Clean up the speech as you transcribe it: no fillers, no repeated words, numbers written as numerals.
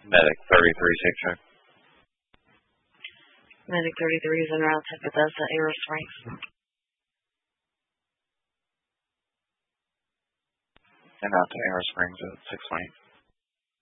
Medic 33 6. Medic 33 is en route to Bethesda Aero Springs. En route to Aero Springs at 618.